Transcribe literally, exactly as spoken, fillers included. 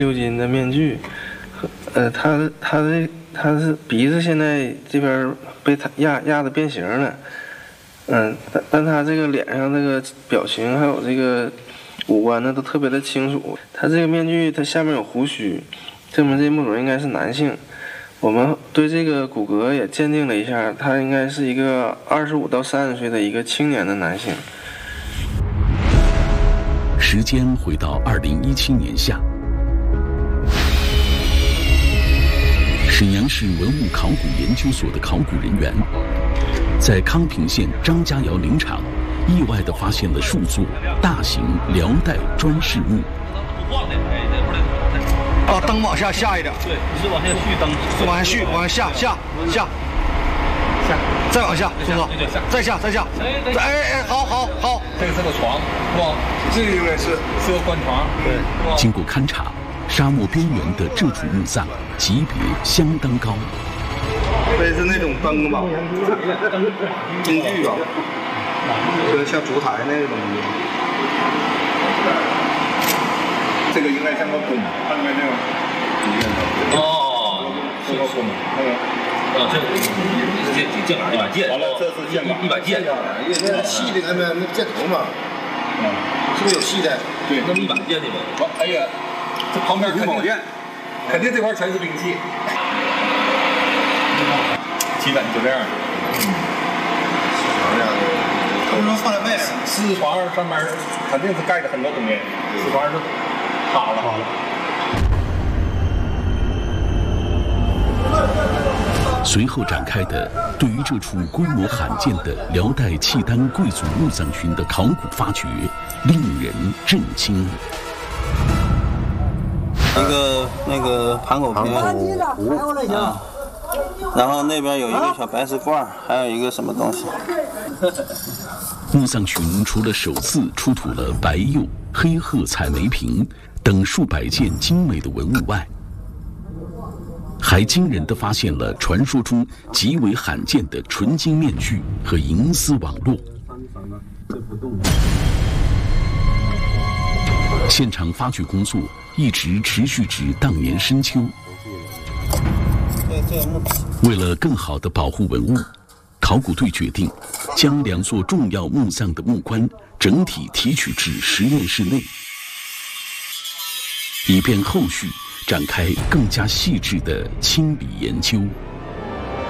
六斤的面具，呃，他的他的他是鼻子现在这边被他压压的变形了，嗯，但但他这个脸上这个表情还有这个五官呢都特别的清楚。他这个面具它下面有胡须，证明这墓主应该是男性。我们对这个骨骼也鉴定了一下，他应该是一个二十五到三十岁的一个青年的男性。 时间回到二零一七年夏。沈阳市文物考古研究所的考古人员，在康平县张家窑陵场，意外地发现了数座大型辽代砖饰墓。 把灯往下下一点， 对，你是往下续灯， 往下续，往下下下下，再往下，松哥，再下再下，哎哎，好好好， 这个是个床，是吧？ 这个应该是是个棺床，对。 经过勘察，沙漠边缘的这处墓葬级别相当高。 这是那种灯吧，灯具吧，就像烛台那个东西。这个应该像个弓，上面那个。 哦，是个弓，那个。呃，这个剑剑杆一把剑， 完了，这是剑一把剑， 因为那细的，那边那个箭头嘛，嗯，是不是有细的？ 对，那么一把剑的嘛。 完，哎呀，这旁边肯定肯定这块全是兵器。基本就这样。床呀，他们说放在外面，尸床上面肯定是盖着很多东西，尸床是塌了。 随后展开的对于这处规模罕见的辽代契丹贵族墓葬群的考古发掘，令人震惊。 一个那个盘口瓶壶啊，然后那边有一个小白石罐，还有一个什么东西。 墓葬群除了首次出土了白釉、黑褐彩梅瓶等数百件精美的文物外，还惊人地发现了传说中极为罕见的纯金面具和银丝网络。现场发掘工作一直持续至当年深秋。为了更好地保护文物，考古队决定将两座重要墓葬的木棺整体提取至实验室内，以便后续展开更加细致的清理研究。